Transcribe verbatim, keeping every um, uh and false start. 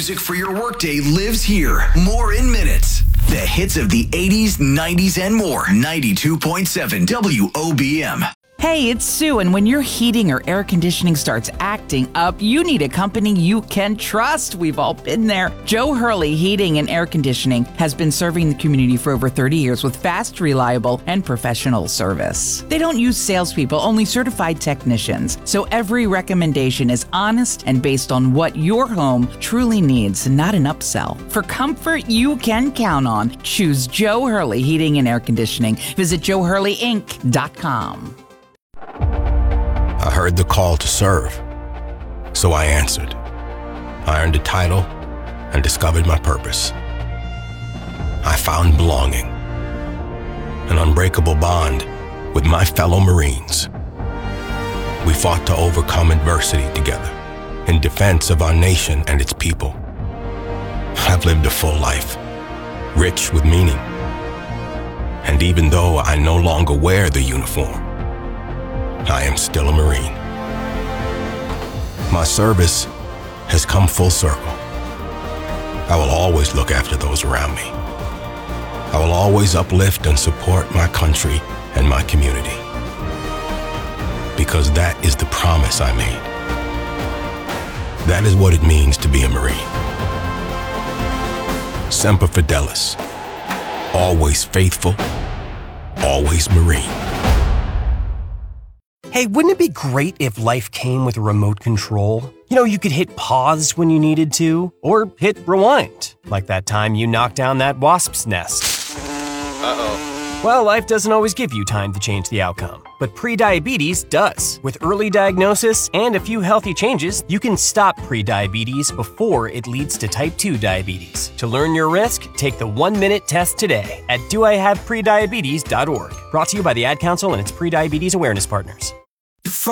music for your workday lives here. More in minutes. The hits of the eighties, nineties, and more. ninety-two point seven W O B M. Hey, it's Sue, and when your heating or air conditioning starts acting up, you need a company you can trust. We've all been there. Joe Hurley Heating and Air Conditioning has been serving the community for over thirty years with fast, reliable, and professional service. They don't use salespeople, only certified technicians. So every recommendation is honest and based on what your home truly needs, not an upsell. For comfort you can count on, choose Joe Hurley Heating and Air Conditioning. Visit joe hurley inc dot com. I heard the call to serve, so I answered. I earned a title and discovered my purpose. I found belonging, an unbreakable bond with my fellow Marines. We fought to overcome adversity together in defense of our nation and its people. I've lived a full life, rich with meaning. And even though I no longer wear the uniform, I am still a Marine. My service has come full circle. I will always look after those around me. I will always uplift and support my country and my community. Because that is the promise I made. That is what it means to be a Marine. Semper Fidelis. Always faithful, always Marine. Hey, wouldn't it be great if life came with a remote control? You know, you could hit pause when you needed to, or hit rewind, like that time you knocked down that wasp's nest. Uh-oh. Well, life doesn't always give you time to change the outcome, but prediabetes does. With early diagnosis and a few healthy changes, you can stop prediabetes before it leads to type two diabetes. To learn your risk, take the one-minute test today at do I have prediabetes dot org. Brought to you by the Ad Council and its prediabetes awareness partners.